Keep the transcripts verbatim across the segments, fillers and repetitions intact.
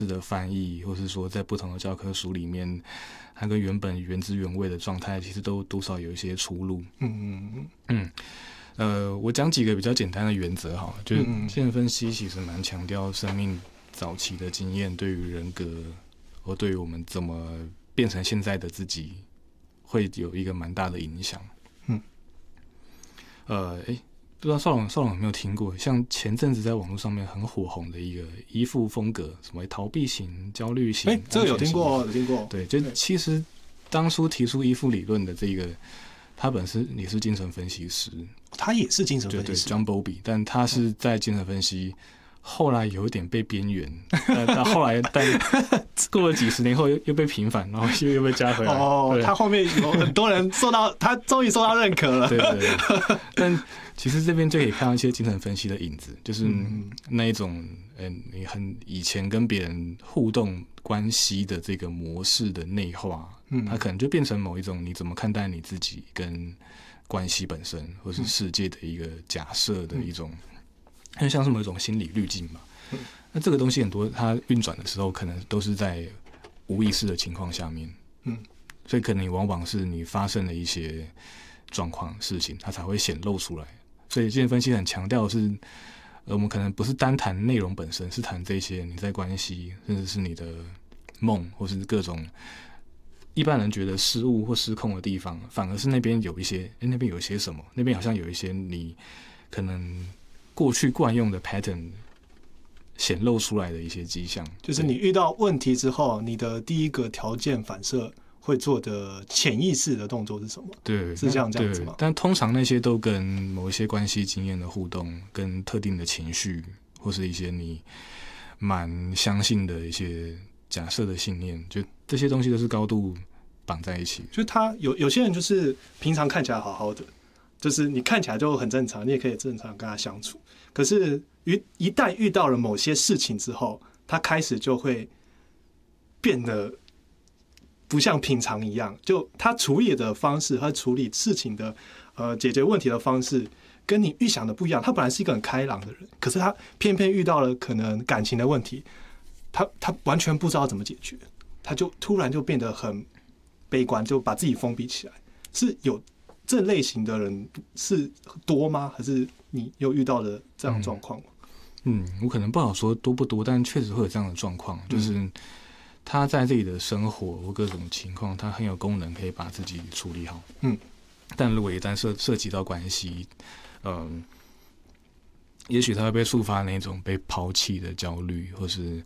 的翻译，或是说在不同的教科书里面，它跟原本原汁原味的状态，其实都多少有一些出入。嗯嗯嗯。呃，我讲几个比较简单的原则好了，就是精神分析其实蛮强调生命早期的经验对于人格，或对于我们怎么变成现在的自己，会有一个蛮大的影响。嗯。呃，哎。不知道少龙少龙有没有听过？像前阵子在网络上面很火红的一个依附风格，什么逃避型、焦虑型， 哎，这个有听过，有听过。 对，就其实当初提出依附理论的这个，他本身也是精神分析师， 他也是精神分析师， 对对 ，John Bowlby， 但他是在精神分析。后来有一点被边缘，但后来但过了几十年后又又被平反，然后又又被加回来。 哦，他后面有很多人受到他终于受到认可了。 对对对。但其实这边就可以看到一些精神分析的影子，就是那一种，嗯，你很以前跟别人互动关系的这个模式的内化，嗯，它可能就变成某一种你怎么看待你自己跟关系本身，或是世界的一个假设的一种。很像是某一种心理滤镜嘛，嗯、那这个东西很多，它运转的时候可能都是在无意识的情况下面，嗯，所以可能你往往是你发生了一些状况事情，它才会显露出来。所以精神分析很强调的是，呃，我们可能不是单谈内容本身，是谈这些你在关系，甚至是你的梦，或是各种一般人觉得失误或失控的地方，反而是那边有一些，哎，那边有一些什么，那边好像有一些你可能。过去惯用的 pattern 显露出来的一些迹象， 就是你遇到问题之后，你的第一个条件反射会做的潜意识的动作是什么？ 对， 是这样这样子吗？ 但通常那些都跟某一些关系经验的互动，跟特定的情绪，或是一些你蛮相信的一些假设的信念，就这些东西都是高度绑在一起。 就他有有些人就是平常看起来好好的。就是你看起来就很正常，你也可以正常跟他相处。可是，一旦遇到了某些事情之后，他开始就会变得不像平常一样。就他处理的方式，他处理事情的呃解决问题的方式，跟你预想的不一样。他本来是一个很开朗的人，可是他偏偏遇到了可能感情的问题，他他完全不知道怎么解决，他就突然就变得很悲观，就把自己封闭起来。是有。这类型的人是多吗？还是你有遇到的这样的状况吗？ 嗯，我可能不好说多不多，但确实会有这样的状况，就是他在自己的生活或各种情况，他很有功能可以把自己处理好。嗯，但如果一旦涉涉及到关系，嗯，也许他会被触发那种被抛弃的焦虑，或是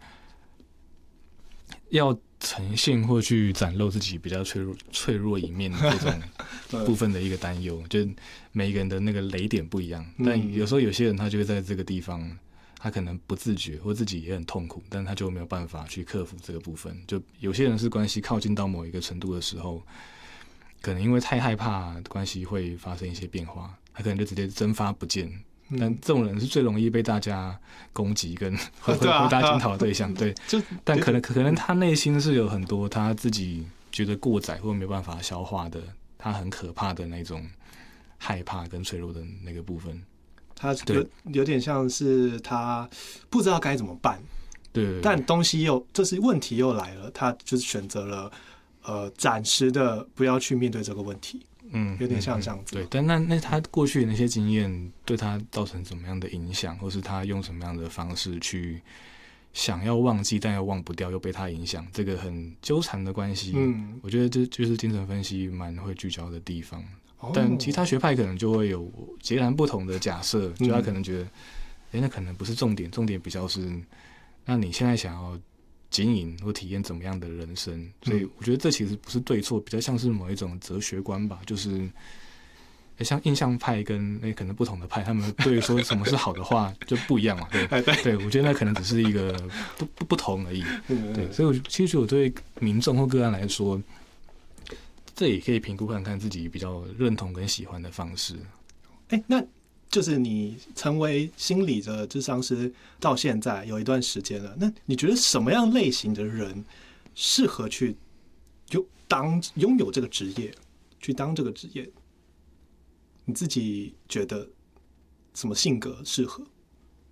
要呈现或去展露自己比较脆弱脆弱一面的这种部分的一个担忧，就每一个人的那个雷点不一样，但有时候有些人他就会在这个地方，他可能不自觉或自己也很痛苦，但他就没有办法去克服这个部分。就有些人是关系靠近到某一个程度的时候，可能因为太害怕关系会发生一些变化，他可能就直接蒸发不见。但这种人是最容易被大家攻击跟会会被大家检讨的对象，对。但可能可能他内心是有很多他自己觉得过载或没有办法消化的，他很可怕的那种害怕跟脆弱的那个部分。 他有有点像是他不知道该怎么办， 对。 但东西又这是问题又来了，他就是选择了呃暂时的不要去面对这个问题。嗯，有点像这样子。 对，但那那他过去的那些经验对他造成怎么样的影响，或是他用什么样的方式去想要忘记但又忘不掉，又被他影响，这个很纠缠的关系。嗯，我觉得这就是精神分析蛮会聚焦的地方。哦、但其他学派可能就会有截然不同的假设，就他可能觉得，哎、嗯，那可能不是重点，重点比较是，那你现在想要经营或体验怎么样的人生，所以我觉得这其实不是对错，比较像是某一种哲学观吧，就是像印象派跟可能不同的派，他们对于说什么是好的话就不一样嘛，对对，我觉得那可能只是一个不不不同而已，对，所以我其实我对民众或个案来说，这也可以评估看看自己比较认同跟喜欢的方式。 哎，那就是你成为心理的諮商師到现在有一段时间了，那你觉得什么样类型的人适合去有当拥有这个职业，去当这个职业？你自己觉得什么性格适合？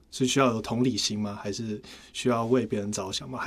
是需要有同理心吗？还是需要为别人着想吗？